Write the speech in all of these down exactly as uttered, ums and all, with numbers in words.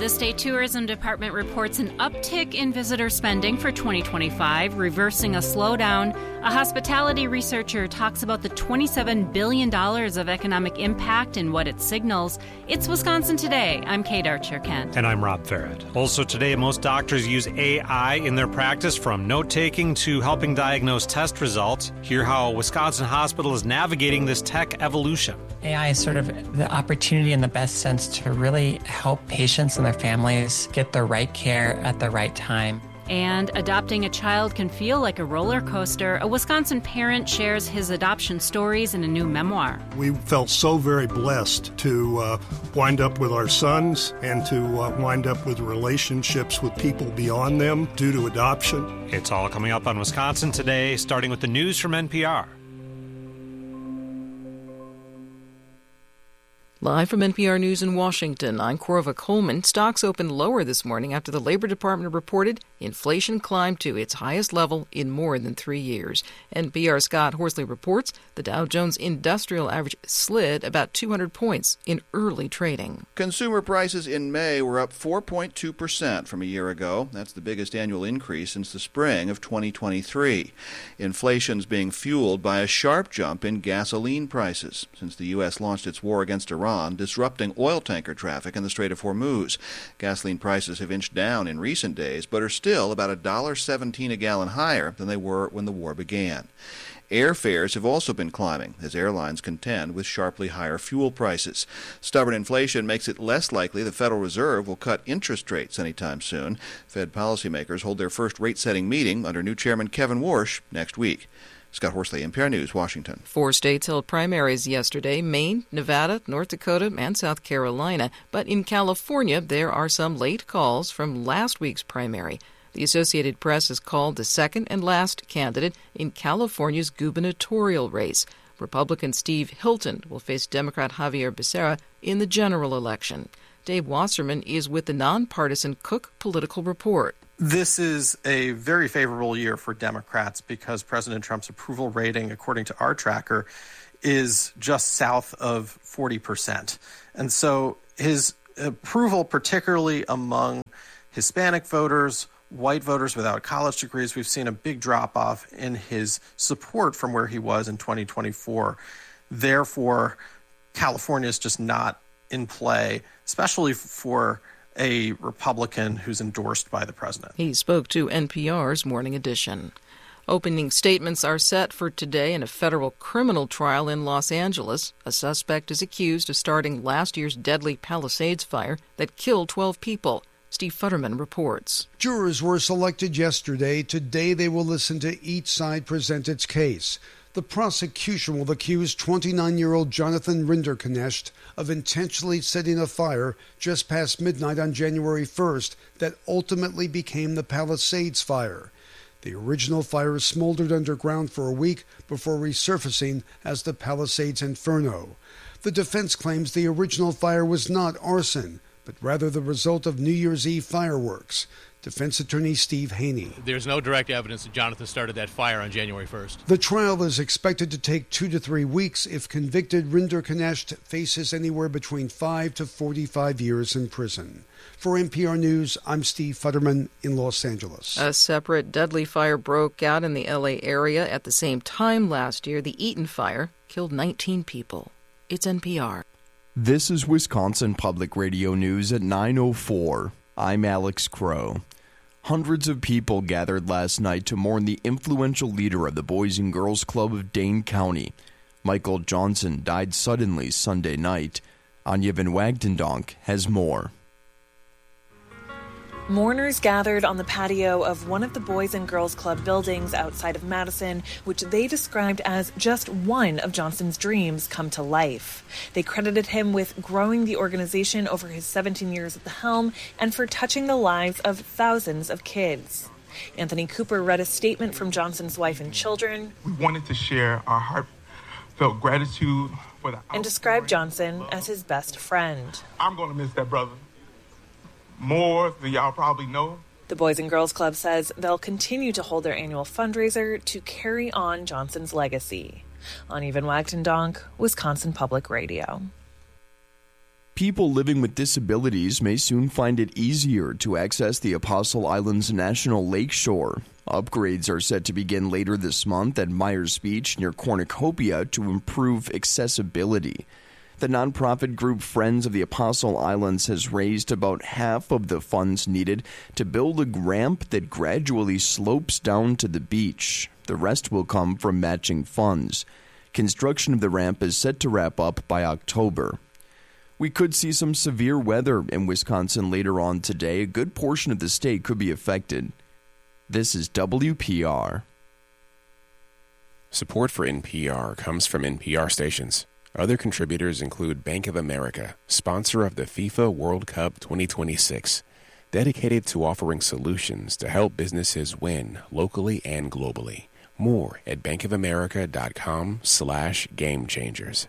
The state tourism department reports an uptick in visitor spending for twenty twenty-five, reversing a slowdown. A hospitality researcher talks about the twenty-seven billion dollars of economic impact and what it signals. It's Wisconsin Today. I'm Kate Archer-Kent. And I'm Rob Farrett. Also today, most doctors use A I in their practice, from note-taking to helping diagnose test results. Hear how Wisconsin Hospital is navigating this tech evolution. A I is sort of the opportunity in the best sense to really help patients and their families get the right care at the right time. And adopting a child can feel like a roller coaster. A Wisconsin parent shares his adoption stories in a new memoir. We felt so very blessed to uh, wind up with our sons and to uh, wind up with relationships with people beyond them due to adoption. It's all coming up on Wisconsin Today, starting with the news from N P R. Live from N P R News in Washington, I'm Corva Coleman. Stocks opened lower this morning after the Labor Department reported inflation climbed to its highest level in more than three years. N P R's Scott Horsley reports the Dow Jones Industrial Average slid about two hundred points in early trading. Consumer prices in May were up four point two percent from a year ago. That's the biggest annual increase since the spring of twenty twenty-three. Inflation's being fueled by a sharp jump in gasoline prices since the U S launched its war against Iran, disrupting oil tanker traffic in the Strait of Hormuz. Gasoline prices have inched down in recent days, but are still about one dollar and seventeen cents a gallon higher than they were when the war began. Airfares have also been climbing as airlines contend with sharply higher fuel prices. Stubborn inflation makes it less likely the Federal Reserve will cut interest rates anytime soon. Fed policymakers hold their first rate-setting meeting under new Chairman Kevin Warsh next week. Scott Horsley, N P R News, Washington. Four states held primaries yesterday: Maine, Nevada, North Dakota, and South Carolina. But in California, there are some late calls from last week's primary. The Associated Press has called the second and last candidate in California's gubernatorial race. Republican Steve Hilton will face Democrat Javier Becerra in the general election. Dave Wasserman is with the nonpartisan Cook Political Report. This is a very favorable year for Democrats because President Trump's approval rating, according to our tracker, is just south of forty percent. And so his approval, particularly among Hispanic voters, white voters without college degrees, we've seen a big drop-off in his support from where he was in twenty twenty-four. Therefore, California is just not in play, especially for a Republican who's endorsed by the president. He spoke to N P R's Morning Edition. Opening statements are set for today in a federal criminal trial in Los Angeles. A suspect is accused of starting last year's deadly Palisades fire that killed twelve people. Steve Futterman reports. Jurors were selected yesterday. Today they will listen to each side present its case. The prosecution will accuse twenty-nine-year-old Jonathan Rinderknecht of intentionally setting a fire just past midnight on January first that ultimately became the Palisades fire. The original fire smoldered underground for a week before resurfacing as the Palisades Inferno. The defense claims the original fire was not arson, but rather the result of New Year's Eve fireworks. Defense attorney Steve Haney. There's no direct evidence that Jonathan started that fire on January first. The trial is expected to take two to three weeks. If convicted, Rinderknecht faces anywhere between five to forty-five years in prison. For N P R News, I'm Steve Futterman in Los Angeles. A separate deadly fire broke out in the L A area at the same time last year. The Eaton fire killed nineteen people. It's N P R. This is Wisconsin Public Radio News at nine oh four. I'm Alex Crow. Hundreds of people gathered last night to mourn the influential leader of the Boys and Girls Club of Dane County. Michael Johnson died suddenly Sunday night. Anya Van Wagtendonk has more. Mourners gathered on the patio of one of the Boys and Girls Club buildings outside of Madison, which they described as just one of Johnson's dreams come to life. They credited him with growing the organization over his seventeen years at the helm and for touching the lives of thousands of kids. Anthony Cooper read a statement from Johnson's wife and children. We wanted to share our heartfelt gratitude for the and described Johnson as his best friend. I'm going to miss that brother more than y'all probably know. The Boys and Girls Club says they'll continue to hold their annual fundraiser to carry on Johnson's legacy. Anya Van Wagtendonk, Wisconsin Public Radio. People living with disabilities may soon find it easier to access the Apostle Islands National Lakeshore. Upgrades are set to begin later this month at Myers Beach near Cornucopia to improve accessibility. The nonprofit group Friends of the Apostle Islands has raised about half of the funds needed to build a ramp that gradually slopes down to the beach. The rest will come from matching funds. Construction of the ramp is set to wrap up by October. We could see some severe weather in Wisconsin later on today. A good portion of the state could be affected. This is W P R. Support for N P R comes from N P R stations. Other contributors include Bank of America, sponsor of the FIFA World Cup twenty twenty-six, dedicated to offering solutions to help businesses win locally and globally. More at bankofamerica.com slash game changers.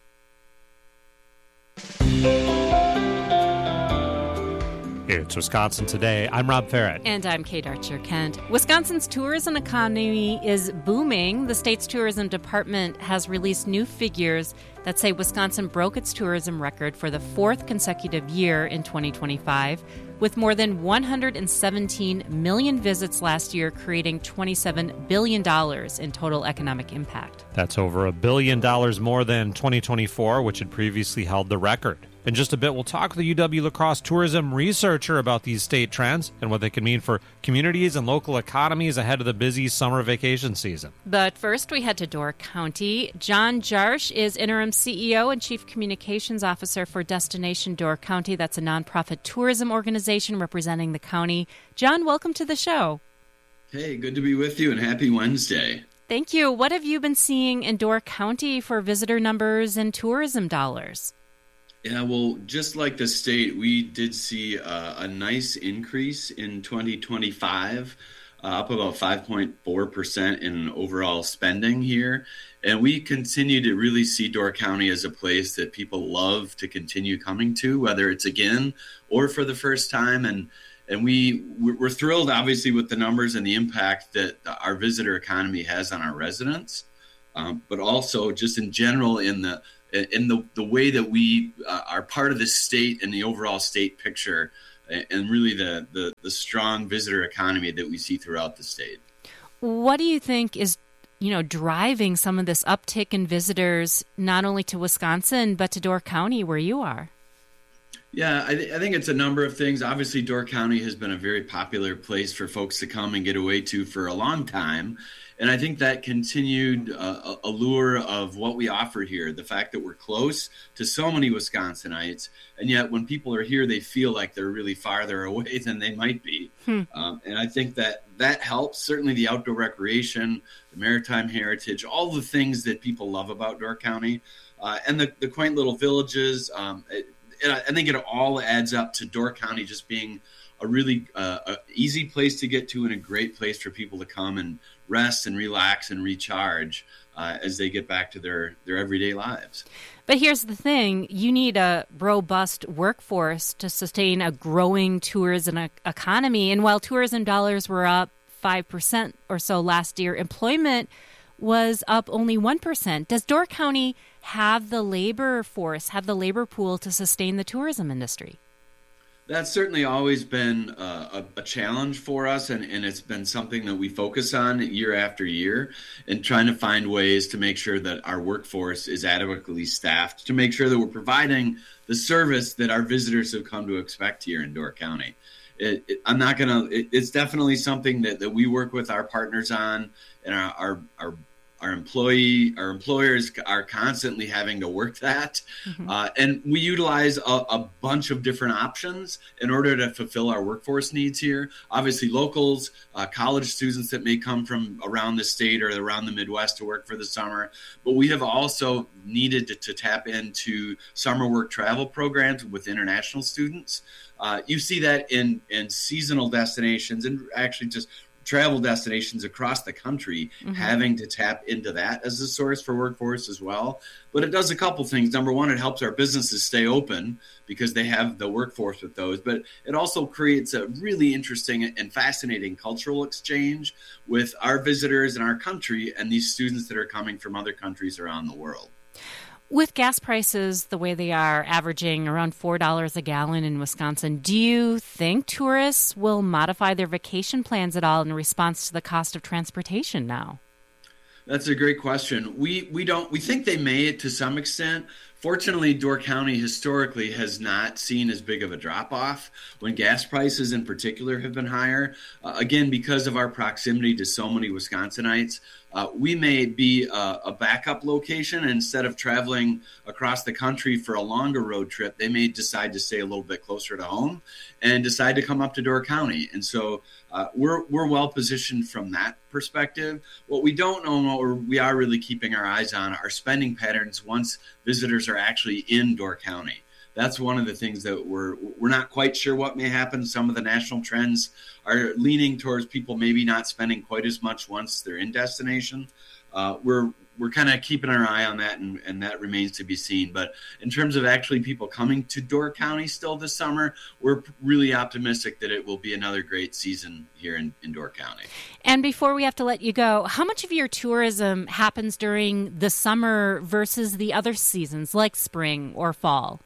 It's Wisconsin Today. I'm Rob Farrett. And I'm Kate Archer-Kent. Wisconsin's tourism economy is booming. The state's tourism department has released new figures that say Wisconsin broke its tourism record for the fourth consecutive year in twenty twenty-five, with more than one hundred seventeen million visits last year, creating twenty-seven billion dollars in total economic impact. That's over a billion dollars more than twenty twenty-four, which had previously held the record. In just a bit, we'll talk with a U W-La Crosse tourism researcher about these state trends and what they can mean for communities and local economies ahead of the busy summer vacation season. But first, we head to Door County. John Jarsch is interim C E O and Chief Communications Officer for Destination Door County. That's a nonprofit tourism organization representing the county. John, welcome to the show. Hey, good to be with you, and happy Wednesday. Thank you. What have you been seeing in Door County for visitor numbers and tourism dollars? Yeah, well, just like the state, we did see uh, a nice increase in twenty twenty-five, uh, up about five point four percent in overall spending here. And we continue to really see Door County as a place that people love to continue coming to, whether it's again or for the first time. And and we, we're thrilled, obviously, with the numbers and the impact that our visitor economy has on our residents, um, but also just in general in the in the, the way that we uh, are part of the state and the overall state picture, and really the, the, the strong visitor economy that we see throughout the state. What do you think is, you know, driving some of this uptick in visitors, not only to Wisconsin, but to Door County, where you are? Yeah, I, th- I think it's a number of things. Obviously, Door County has been a very popular place for folks to come and get away to for a long time. And I think that continued uh, allure of what we offer here, the fact that we're close to so many Wisconsinites, and yet when people are here, they feel like they're really farther away than they might be. Hmm. Um, and I think that that helps. Certainly the outdoor recreation, the maritime heritage, all the things that people love about Door County, uh, and the, the quaint little villages. Um, it, it, I think it all adds up to Door County just being a really uh, a easy place to get to and a great place for people to come and rest and relax and recharge uh, as they get back to their, their everyday lives. But here's the thing. You need a robust workforce to sustain a growing tourism economy. And while tourism dollars were up five percent or so last year, employment was up only one percent. Does Door County have the labor force, have the labor pool to sustain the tourism industry? That's certainly always been uh, a, a challenge for us, and, and it's been something that we focus on year after year, and trying to find ways to make sure that our workforce is adequately staffed, to make sure that we're providing the service that our visitors have come to expect here in Door County. It, it, I'm not going to, it, it's definitely something that, that we work with our partners on, and our, our, our Our employee, our employers are constantly having to work that. Mm-hmm. Uh, and we utilize a, a bunch of different options in order to fulfill our workforce needs here. Obviously, locals, uh, college students that may come from around the state or around the Midwest to work for the summer. But we have also needed to, to tap into summer work travel programs with international students. Uh, you see that in, in seasonal destinations and actually just travel destinations across the country, mm-hmm. having to tap into that as a source for workforce as well. But it does a couple things. Number one, it helps our businesses stay open because they have the workforce with those. But it also creates a really interesting and fascinating cultural exchange with our visitors in our country and these students that are coming from other countries around the world. With gas prices the way they are, averaging around four dollars a gallon in Wisconsin, do you think tourists will modify their vacation plans at all in response to the cost of transportation now? That's a great question. We we don't we think they may to some extent. Fortunately, Door County historically has not seen as big of a drop-off when gas prices in particular have been higher. Uh, again, because of our proximity to so many Wisconsinites, uh, we may be a, a backup location. And instead of traveling across the country for a longer road trip, they may decide to stay a little bit closer to home and decide to come up to Door County. And so uh, we're we're well positioned from that perspective. What we don't know, or we are really keeping our eyes on, are spending patterns once visitors are actually in Door County. That's one of the things that we're we're not quite sure what may happen. Some of the national trends are leaning towards people maybe not spending quite as much once they're in destination. Uh, we're we're kind of keeping our eye on that, and, and that remains to be seen. But in terms of actually people coming to Door County still this summer, we're really optimistic that it will be another great season here in, in Door County. And before we have to let you go, how much of your tourism happens during the summer versus the other seasons, like spring or fall?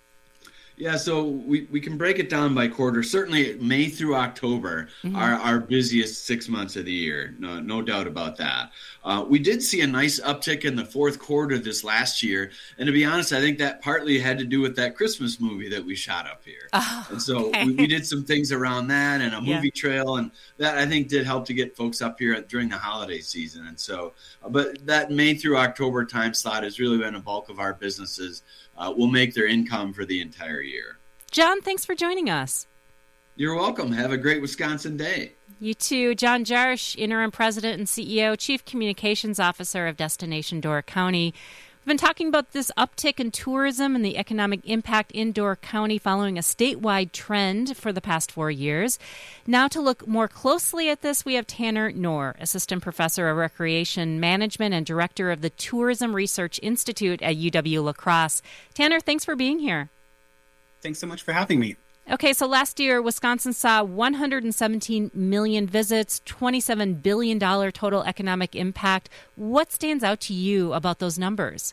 Yeah, so we, we can break it down by quarter. Certainly May through October mm-hmm. are our busiest six months of the year. No, no doubt about that. Uh, we did see a nice uptick in the fourth quarter this last year. And to be honest, I think that partly had to do with that Christmas movie that we shot up here. Oh, and so okay. we, we did some things around that and a movie yeah. trail. And that, I think, did help to get folks up here during the holiday season. And so, but that May through October time slot has really been a bulk of our businesses. Uh, will make their income for the entire year. John, thanks for joining us. You're welcome. Have a great Wisconsin day. You too. John Jarsch, Interim President and C E O, Chief Communications Officer of Destination Door County. We've been talking about this uptick in tourism and the economic impact in Door County following a statewide trend for the past four years. Now to look more closely at this, we have Tanner Knorr, Assistant Professor of Recreation Management and Director of the Tourism Research Institute at U W-La Crosse. Tanner, thanks for being here. Thanks so much for having me. Okay, so last year, Wisconsin saw one hundred seventeen million visits, twenty-seven billion dollars total economic impact. What stands out to you about those numbers?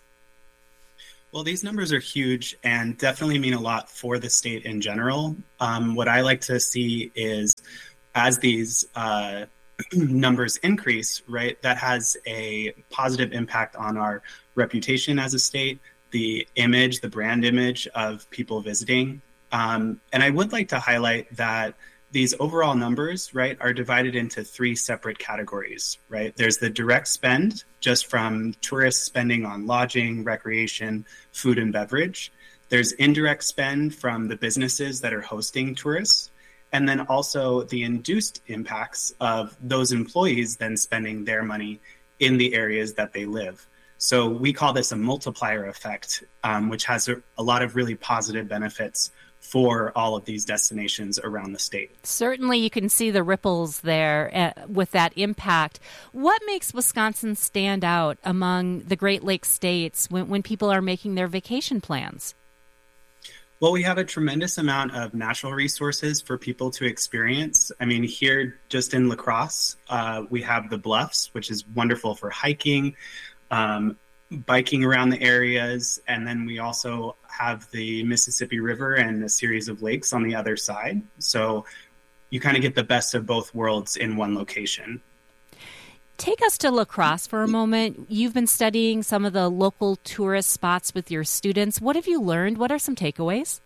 Well, these numbers are huge and definitely mean a lot for the state in general. Um, what I like to see is as these uh, numbers increase, right, that has a positive impact on our reputation as a state, the image, the brand image of people visiting. Um, and I would like to highlight that these overall numbers, right, are divided into three separate categories, right? There's the direct spend, just from tourists spending on lodging, recreation, food and beverage. There's indirect spend from the businesses that are hosting tourists. And then also the induced impacts of those employees then spending their money in the areas that they live. So we call this a multiplier effect, um, which has a, a lot of really positive benefits for all of these destinations around the state. Certainly you can see the ripples there uh, with that impact. What makes Wisconsin stand out among the Great Lakes states when, when people are making their vacation plans? Well, we have a tremendous amount of natural resources for people to experience. I mean, here just in La Crosse, uh, we have the Bluffs, which is wonderful for hiking, um, biking around the areas, and then we also have the Mississippi River and a series of lakes on the other side. So you kind of get the best of both worlds in one location. Take us to La Crosse for a moment. You've been studying some of the local tourist spots with your students. What have you learned? What are some takeaways?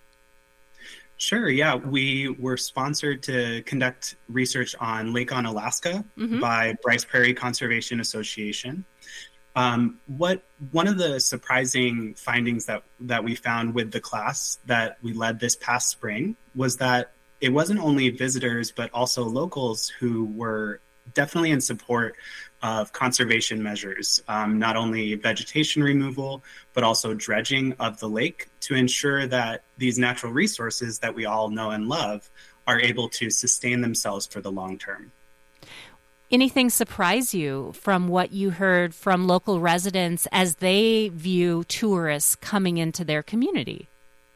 Sure, yeah. We were sponsored to conduct research on Lake Onalaska mm-hmm. by Bryce Prairie Conservation Association. Um, what one of the surprising findings that, that we found with the class that we led this past spring was that it wasn't only visitors, but also locals who were definitely in support of conservation measures, um, not only vegetation removal, but also dredging of the lake to ensure that these natural resources that we all know and love are able to sustain themselves for the long term. Anything surprise you from what you heard from local residents as they view tourists coming into their community?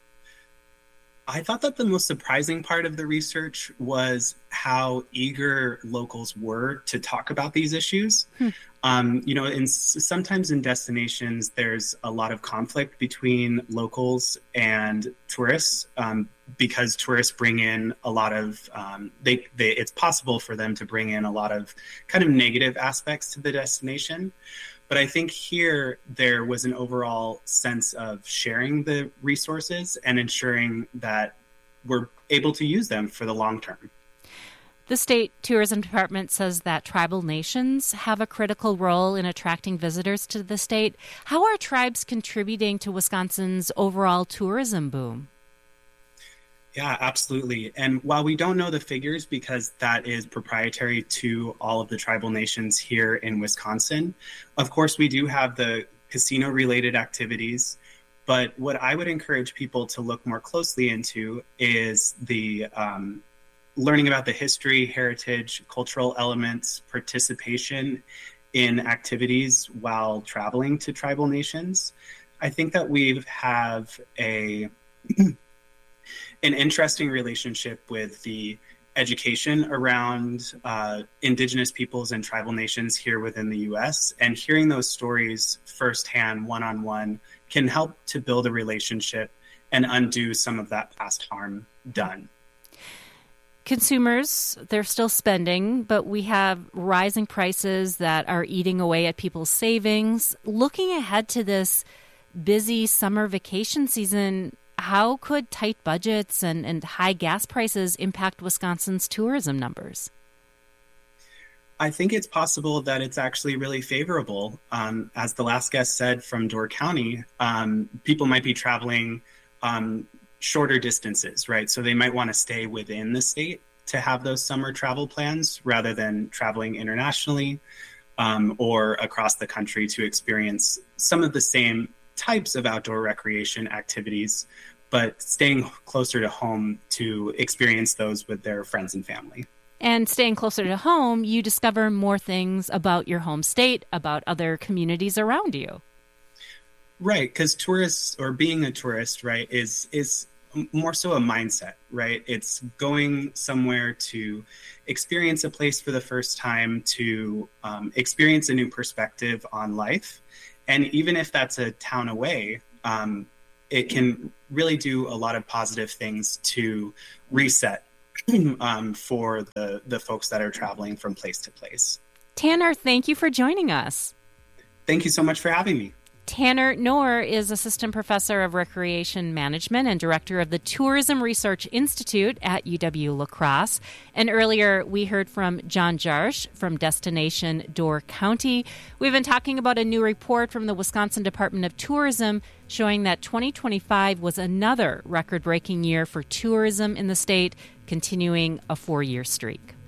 I thought that the most surprising part of the research was how eager locals were to talk about these issues. Hmm. Um, you know, in, sometimes in destinations, there's a lot of conflict between locals and tourists um, because tourists bring in a lot of, um, they, they, it's possible for them to bring in a lot of kind of negative aspects to the destination. But I think here there was an overall sense of sharing the resources and ensuring that we're able to use them for the long term. The state tourism department says that tribal nations have a critical role in attracting visitors to the state. How are tribes contributing to Wisconsin's overall tourism boom? Yeah, absolutely. And while we don't know the figures because that is proprietary to all of the tribal nations here in Wisconsin, of course, we do have the casino-related activities. But what I would encourage people to look more closely into is the um, learning about the history, heritage, cultural elements, participation in activities while traveling to tribal nations. I think that we have a an interesting relationship with the education around uh, Indigenous peoples and tribal nations here within the U S, and hearing those stories firsthand, one-on-one, can help to build a relationship and undo some of that past harm done. Consumers, they're still spending, but we have rising prices that are eating away at people's savings. Looking ahead to this busy summer vacation season, how could tight budgets and, and high gas prices impact Wisconsin's tourism numbers? I think it's possible that it's actually really favorable. Um, as the last guest said from Door County, um, people might be traveling um, shorter distances, right? So they might want to stay within the state to have those summer travel plans rather than traveling internationally um, or across the country to experience some of the same types of outdoor recreation activities, but staying closer to home to experience those with their friends and family. And staying closer to home, you discover more things about your home state, about other communities around you. Right, because tourists, or being a tourist, right, is is more so a mindset, right? It's going somewhere to experience a place for the first time, to um, experience a new perspective on life. And even if that's a town away, um, it can really do a lot of positive things to reset um, for the, the folks that are traveling from place to place. Tanner, thank you for joining us. Thank you so much for having me. Tanner Knorr is Assistant Professor of Recreation Management and Director of the Tourism Research Institute at U W-La Crosse. And earlier, we heard from John Jarsch from Destination Door County. We've been talking about a new report from the Wisconsin Department of Tourism showing that twenty twenty-five was another record-breaking year for tourism in the state, continuing a four-year streak.